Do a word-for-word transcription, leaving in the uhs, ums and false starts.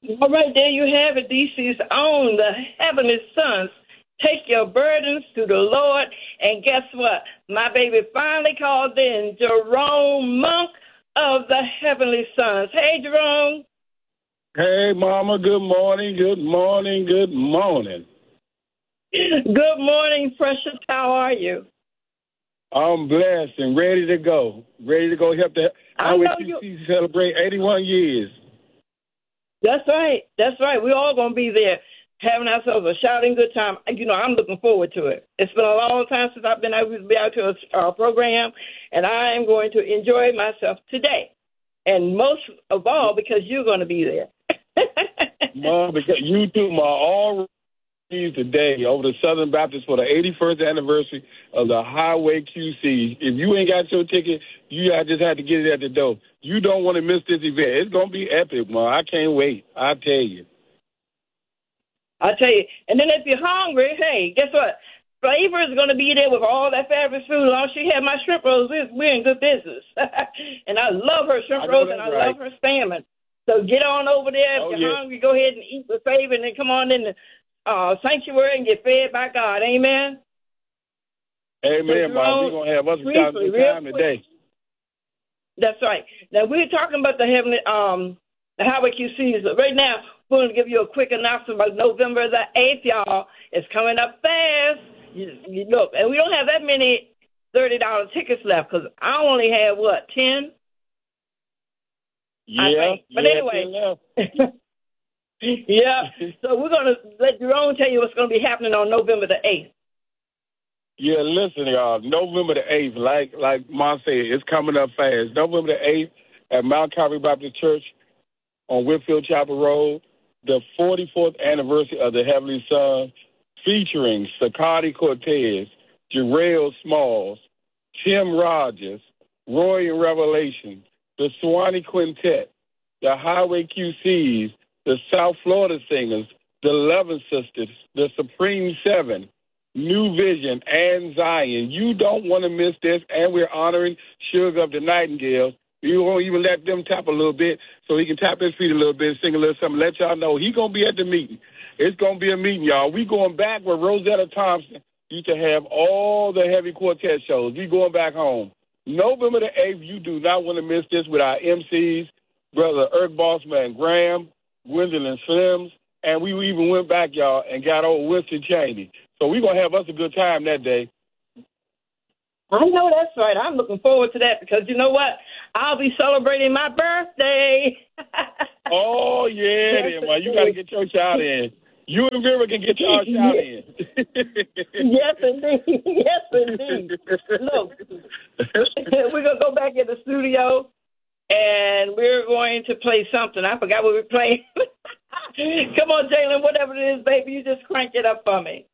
All right, there you have it. D C's own, the Heavenly Sons. Take your burdens to the Lord. And guess what? My baby finally called in, Jerome Monk of the Heavenly Sons. Hey, Jerome. Hey, Mama. Good morning. Good morning. Good morning. Good morning, Precious. How are you? I'm blessed and ready to go. Ready to go help the Highway you... Q C celebrate eighty-one years. That's right. That's right. We're all going to be there having ourselves a shouting good time. You know, I'm looking forward to it. It's been a long time since I've been able to be out to a uh, program, and I am going to enjoy myself today. And most of all, because you're going to be there. Mom, because you two my all today over the Southern Baptist for the eighty-first anniversary of the Highway Q C. If you ain't got your ticket, you just have to get it at the door. You don't want to miss this event. It's going to be epic, Mom. I can't wait. I tell you. I tell you. And then if you're hungry, hey, guess what? Flavor is going to be there with all that fabulous food. As long as she had my shrimp rolls, we're in good business. And I love her shrimp rolls, and I right. love her salmon. So get on over there. If oh, you're yeah. hungry, go ahead and eat with Favor, and then come on in the uh, sanctuary and get fed by God. Amen? Amen, so, Mom. We're going to have us a good time today. That's right. Now, we're talking about the heavenly, um, the Highway Q Cs. Right now, we're going to give you a quick announcement about November the eighth, y'all. It's coming up fast. You, you look, and we don't have that many thirty dollars tickets left because I only have, what, ten? Yeah. But yeah, anyway. Yeah. So we're going to let Jerome tell you what's going to be happening on November the eighth. Yeah, listen, y'all. November the eighth, like like Mom said, it's coming up fast. November the eighth at Mount Calvary Baptist Church on Whitfield Chapel Road, the forty-fourth anniversary of the Heavenly Son, featuring Sakati Cortez, Jarrell Smalls, Tim Rogers, Roy in Revelation, the Swanee Quintet, the Highway Q Cs, the South Florida Singers, the Loving Sisters, the Supreme Seven, New Vision, and Zion. You don't want to miss this, and we're honoring Sugar of the Nightingales. We won't even let them tap a little bit so he can tap his feet a little bit, sing a little something, let y'all know he's going to be at the meeting. It's going to be a meeting, y'all. We going back where Rosetta Thompson used to have all the heavy quartet shows. We going back home. November the eighth, you do not want to miss this with our M Cs, Brother Eric Bossman Graham, Gwendolyn Slims, and we even went back, y'all, and got old Winston Cheney. So we're going to have us a good time that day. I know that's right. I'm looking forward to that because you know what? I'll be celebrating my birthday. Oh, yeah, yes, then, man. You got to get your shout in. You and Vera can get your shout in. Yes, indeed. Yes, indeed. Look, we're going to go back in the studio, and we're going to play something. I forgot what we're playing. Come on, Jalen, whatever it is, baby, you just crank it up for me.